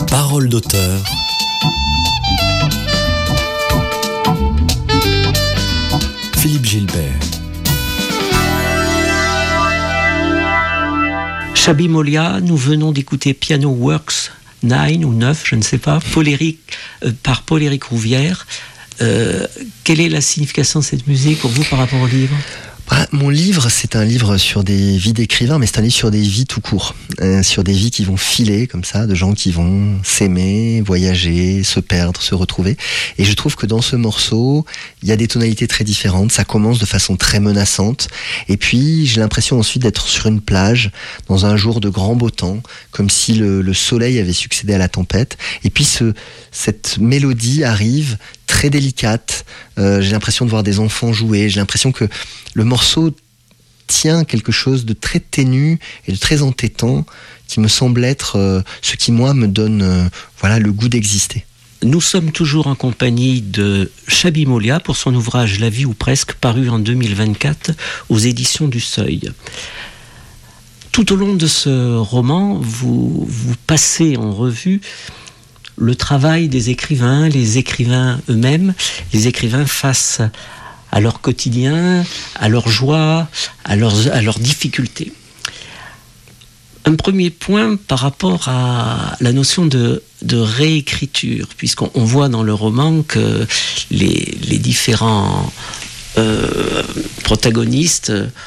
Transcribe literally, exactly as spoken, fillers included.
Parole d'auteur. Philippe Gilbert. Chabi Molia, nous venons d'écouter Piano Works neuf ou neuf, je ne sais pas, Paul-Éric, euh, par Paul-Éric Rouvière. Euh, quelle est la signification de cette musique pour vous par rapport au livre ? Ah, mon livre, c'est un livre sur des vies d'écrivains, mais c'est un livre sur des vies tout court, euh, sur des vies qui vont filer comme ça, de gens qui vont s'aimer, voyager, se perdre, se retrouver. Et je trouve que dans ce morceau, il y a des tonalités très différentes. Ça commence de façon très menaçante, et puis j'ai l'impression ensuite d'être sur une plage, dans un jour de grand beau temps, comme si le, le soleil avait succédé à la tempête. Et puis ce, cette mélodie arrive très délicate. Euh, j'ai l'impression de voir des enfants jouer. J'ai l'impression que le morceau tient quelque chose de très ténu et de très entêtant qui me semble être euh, ce qui, moi, me donne euh, voilà, le goût d'exister. Nous sommes toujours en compagnie de Chabi Molia pour son ouvrage La vie ou presque, paru en deux mille vingt-quatre aux éditions du Seuil. Tout au long de ce roman, vous, vous passez en revue le travail des écrivains, les écrivains eux-mêmes, les écrivains face à leur quotidien, à leurs joies, à leurs, à leurs difficultés. Un premier point par rapport à la notion de, de réécriture, puisqu'on on voit dans le roman que les, les différents euh, protagonistes